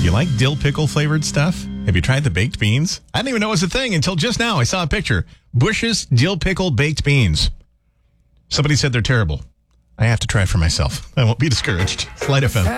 You like dill pickle flavored stuff? Have you tried the baked beans? I didn't even know it was a thing until just now. I saw a picture. Bush's dill pickle baked beans. Somebody said they're terrible. I have to try for myself. I won't be discouraged. Light FM.